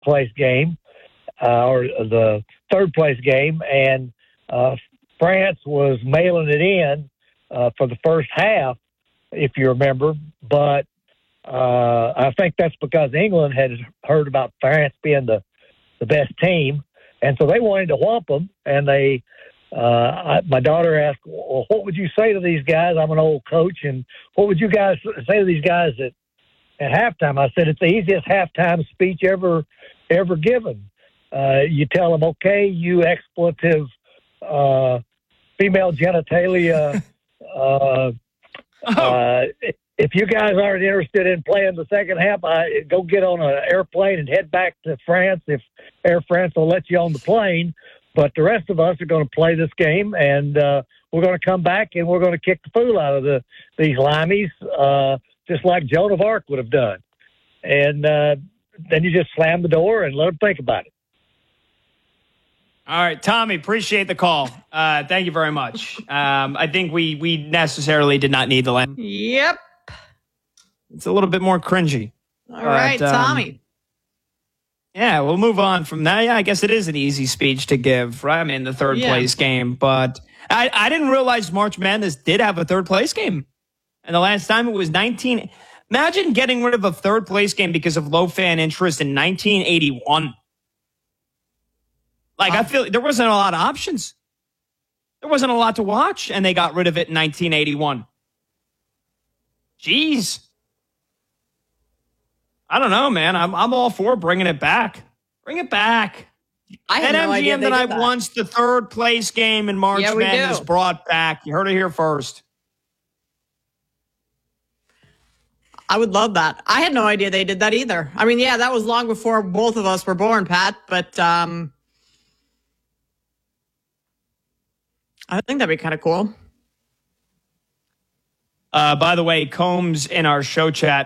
place game, or the third place game, and France was mailing it in for the first half, if you remember. But I think that's because England had heard about France being the best team, and so they wanted to whomp them. And my daughter asked, "Well, what would you say to these guys?" I'm an old coach, and what would you guys say to these guys at halftime? I said, it's the easiest halftime speech ever given. You tell them, okay, you expletive female genitalia. If you guys aren't interested in playing the second half, go get on an airplane and head back to France if Air France will let you on the plane. But the rest of us are going to play this game, and we're going to come back and we're going to kick the fool out of these limeys, just like Joan of Arc would have done. And then you just slam the door and let them think about it. All right, Tommy, appreciate the call. Thank you very much. I think we necessarily did not need the lamb. Yep. It's a little bit more cringy. All right, Tommy. Yeah, we'll move on from that. Yeah, I guess it is an easy speech to give, right? I mean, the third place game. But I didn't realize March Madness did have a third place game. And the last time it was 19. Imagine getting rid of a third place game because of low fan interest in 1981. Like, I feel there wasn't a lot of options. There wasn't a lot to watch, and they got rid of it in 1981. Jeez. I don't know, man. I'm all for bringing it back. Bring it back. I had no idea MGM that I wants the third place game in March Madness brought back. You heard it here first. I would love that. I had no idea they did that either. I mean, yeah, that was long before both of us were born, Pat, but I think that'd be kind of cool. By the way, Combs in our show chat